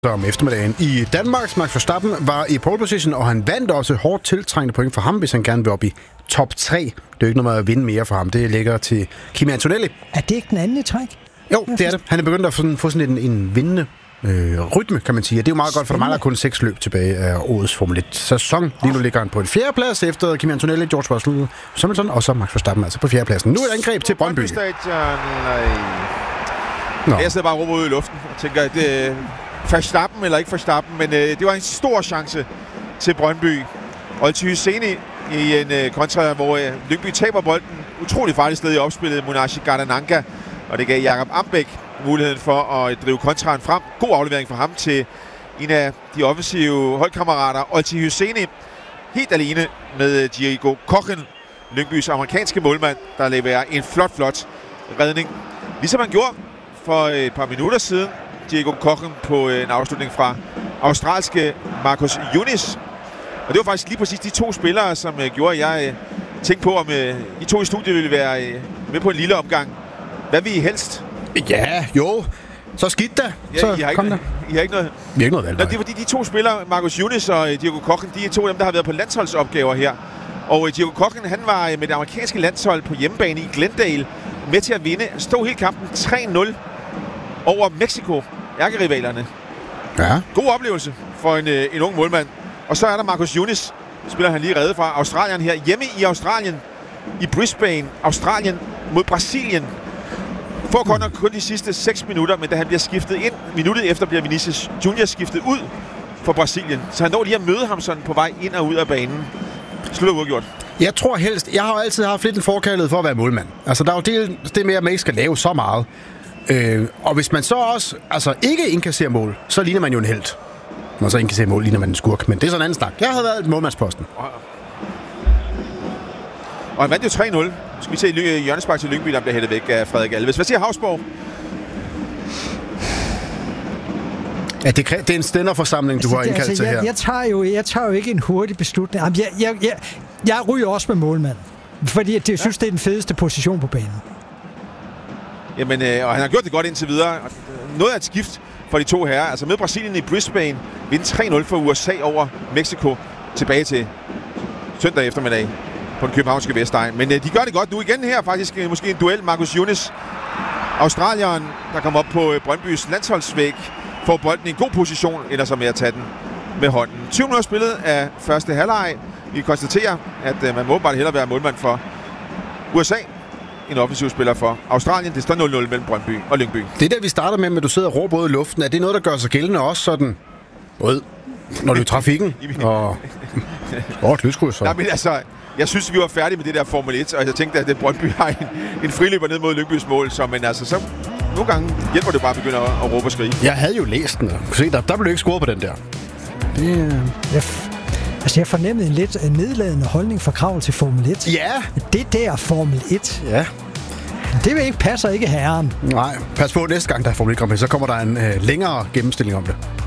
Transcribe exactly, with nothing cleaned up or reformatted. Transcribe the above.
Om eftermiddagen i Danmark. Max Verstappen var i pole position, og han vandt også hårdt tiltrængende point for ham, hvis han gerne vil op i top tre. Det er jo ikke noget med at vinde mere for ham. Det ligger til Kimi Antonelli. Er det ikke den anden i træk? Jo, det er det. Han er begyndt at få sådan, få sådan en, en vindende øh, rytme, kan man sige. Og det er jo meget godt, for der mangler kun seks løb tilbage af årets Formel et-sæson. Lige nu ligger han på en fjerdeplads efter Kimi Antonelli, George Russell, Hamilton og så Max Verstappen altså på fjerdepladsen. Nu er et angreb til Brøndby. Nå. Jeg sidder bare og råber ud i luften og tænker, at det Verstappen eller ikke Verstappen, men øh, det var en stor chance til Brøndby. Olti Hyseni i en øh, kontra, hvor øh, Lyngby taber bolden utrolig farligt sted i opspillet. Munashi Gardananka, og det gav Jakob Ambæk muligheden for at drive kontraen frem. God aflevering for ham til en af de offensive holdkammerater. Olti Hyseni helt alene med Diego Kochen, Lyngbys amerikanske målmand, der leverer en flot, flot redning. Ligesom han gjorde for et par minutter siden, Diego Kochen på en afslutning fra australske Marcus Yunis. Og det var faktisk lige præcis de to spillere, som uh, gjorde, at jeg uh, tænkte på, om uh, I to i studiet ville være uh, med på en lille omgang. Hvad vil I helst? Ja, jo. Så skidt da. Ja, så I har kom ikke, der. I har ikke noget... Vi har ikke noget valg. Nå, det er fordi de to spillere, Marcus Yunis og uh, Diego Kochen, de er to af dem, der har været på landsholdsopgaver her. Og uh, Diego Kochen, han var uh, med det amerikanske landshold på hjemmebane i Glendale med til at vinde. Stod hele kampen tre nul over Mexico, ærkerivalerne. Ja. God oplevelse for en, øh, en ung målmand. Og så er der Marcus Yunis, spiller han lige reddet fra Australien her. Hjemme i Australien, i Brisbane, Australien mod Brasilien. Får kun, kun de sidste seks minutter, men da han bliver skiftet ind, minuttet efter bliver Vinicius Junior skiftet ud for Brasilien. Så han når lige at møde ham sådan på vej ind og ud af banen. Slutter uafgjort. Jeg tror helst, jeg har jo altid haft lidt en forkærlighed for at være målmand. Altså, der er jo det, det med, at man ikke skal lave så meget. Øh, og hvis man så også altså, ikke indkasserer mål, så ligner man jo en helt. Når man så indkasserer mål, ligner man en skurk. Men det er sådan en anden snak. Jeg havde været målmandsposten. Og han vandt jo tre nul. Nu skal vi se hjørnespark til Lyngby, der bliver hættet væk af Frederik Alves. Hvad siger Havsborg? Ja, det, det er en stænderforsamling, altså, du har indkaldt altså, til jeg, her. Jeg tager, jo, jeg tager jo ikke en hurtig beslutning. Jeg, jeg, jeg, jeg ryger også med målmand. Fordi jeg synes, det er den fedeste position på banen. Jamen, øh, og han har gjort det godt indtil videre. Noget af et skift for de to herrer. Altså med Brasilien i Brisbane, vinde tre nul for U S A over Mexico tilbage til søndag eftermiddag på den københavnske Vestegn. Men øh, de gør det godt nu igen her, faktisk øh, måske en duel. Marcus Yunis, australieren, der kommer op på øh, Brøndbys landsholdsvæg, får bolden i en god position, ender så med at tage den med hånden. tyve minutter spillet af første halvleg. Vi konstaterer, at øh, man må bare hellere være målmand for U S A. En offensiv spiller for Australien. Det står nul nul mellem Brøndby og Lyngby. Det er der, vi starter med, at du sidder og råber både i luften. Er det noget, der gør sig gældende også sådan, både når du er i trafikken og hårdt lyskryds? Nej, men altså, jeg synes, vi var færdige med det der Formel et, og jeg tænkte, at Brøndby har en, en friløber ned mod Lyngbys mål, så, men altså, så nogle gange hjælper det bare at begynde at, at råbe og skrige. Jeg havde jo læst den, og se, der, der blev ikke scoret på den der. Det, jeg, altså, jeg fornemmede en lidt nedladende holdning fra Krav til Formel et. Ja. Det der Formel et. Ja. Det vil ikke passer ikke herren. Nej, pas på næste gang, der er Formel et, så kommer der en øh, længere gennemstilling om det.